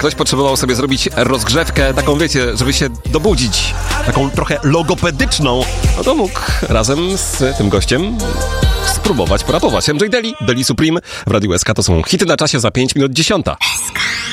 ktoś potrzebował sobie zrobić rozgrzewkę, taką wiecie, żeby się dobudzić, taką trochę logopedyczną, no to mógł razem z tym gościem spróbować porapować. MJ Daily, Daily Supreme w Radiu SK to są hity na czasie za 5 minut 10.